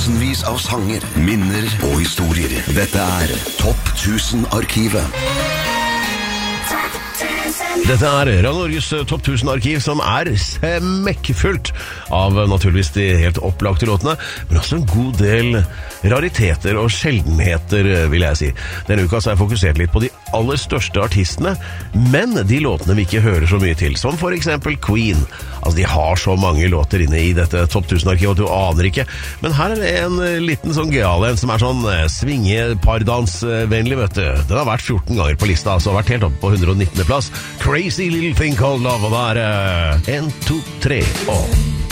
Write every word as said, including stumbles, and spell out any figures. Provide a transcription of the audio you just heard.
Tusenvis av sanger, minner og historier. Dette er Topp tusen-arkivet. Dette er Radio Norges Topp tusen-arkiv, som er smekkfullt av naturligvis de helt opplagte låtene, men også en god del rariteter og sjeldenheter, vil jeg si. Denne uka så er jeg fokusert litt på de aller største artistene, men de låtene vi ikke hører så mye til, som for eksempel Queen. Altså, de har så mange låter inne i dette Topp tusen-arkivet, og du aner ikke. Men her er det en liten sånn gøyal en som er sånn svinge-pardansvennlig, vet du. Den har vært fjorten ganger på lista, så har vært helt oppe på hundre og nittende plass. Crazy Little Thing Called Love, og da er det en, to, tre, og...